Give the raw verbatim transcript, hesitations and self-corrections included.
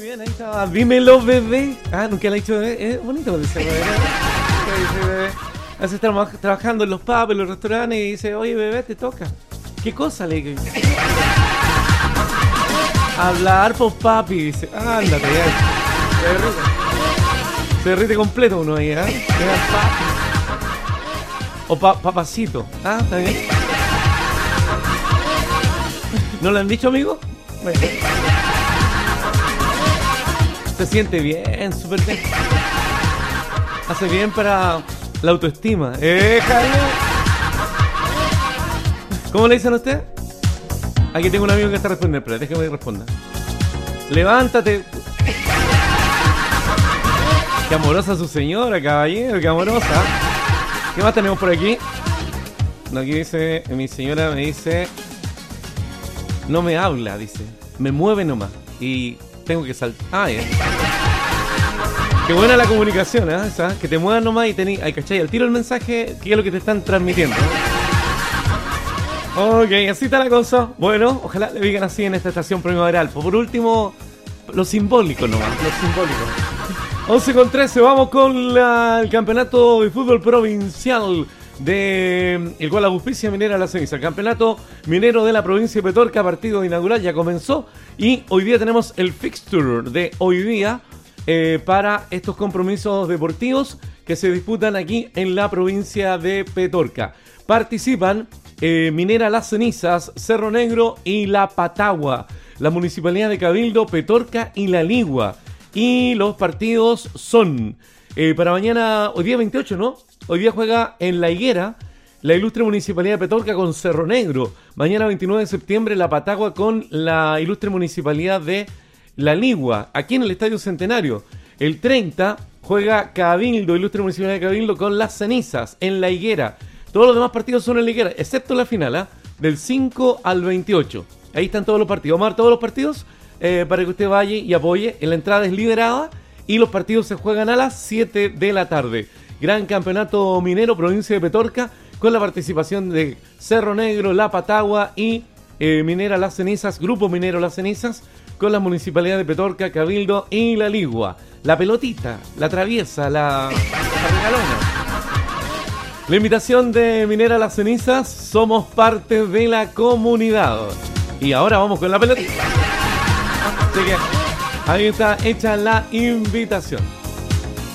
Bien, ahí estaba. Dímelo, bebé. Ah, nunca le he dicho bebé. Es bonito ese bebé. ¿Qué dice bebé? Hace estar trabajando en los pubs, en los restaurantes y dice, oye, bebé, te toca. ¿Qué cosa le digo? Hablar, pues, papi. Dice, ándate, ya. Se derrite. Se derrite completo uno ahí, ¿ah? ¿eh? Papi. O pa papacito. Ah, está bien. ¿No le han dicho, amigo? Bueno. Se siente bien, súper bien. Hace bien para la autoestima. ¡Eh, Jaime! ¿Cómo le dicen a usted? Aquí tengo un amigo que está respondiendo, pero déjame que responda. Levántate. Qué amorosa su señora, caballero, qué amorosa. ¿Qué más tenemos por aquí? Aquí dice, mi señora me dice, no me habla, dice, me mueve nomás. Y tengo que saltar. Ah, ya. Qué buena la comunicación, ¿eh? Esa, que te muevan nomás y tenés, ay, ¿cachai? Al tiro el mensaje, que es lo que te están transmitiendo. Ok, así está la cosa. Bueno, ojalá le digan así en esta estación primaveral. Por último, lo simbólico nomás, lo simbólico. once con trece, vamos con la, el campeonato de fútbol provincial de el cual auspicia Minera La Ceniza. El campeonato minero de la provincia de Petorca, partido inaugural, ya comenzó. Y hoy día tenemos el fixture de hoy día eh, para estos compromisos deportivos que se disputan aquí en la provincia de Petorca. Participan eh, Minera Las Cenizas, Cerro Negro y La Patagua, la Municipalidad de Cabildo, Petorca y La Ligua. Y los partidos son eh, para mañana, hoy día veintiocho, ¿no? Hoy día juega en La Higuera la ilustre Municipalidad de Petorca con Cerro Negro. Mañana veintinueve de septiembre La Patagua con la ilustre Municipalidad de La Ligua, aquí en el Estadio Centenario. El treinta juega Cabildo, ilustre Municipalidad de Cabildo con Las Cenizas en La Higuera. Todos los demás partidos son en La Higuera, excepto la final, ¿eh? Del cinco al veintiocho. Ahí están todos los partidos. Vamos a ver todos los partidos eh, para que usted vaya y apoye. En la entrada es liberada y los partidos se juegan a las siete de la tarde. Gran campeonato minero, provincia de Petorca, con la participación de Cerro Negro, La Patagua y eh, Minera Las Cenizas, Grupo Minero Las Cenizas, con las municipalidades de Petorca, Cabildo y La Ligua. La pelotita, la traviesa, la, la regalona. La invitación de Minera Las Cenizas, somos parte de la comunidad. Y ahora vamos con la pelotita. Así que ahí está hecha la invitación.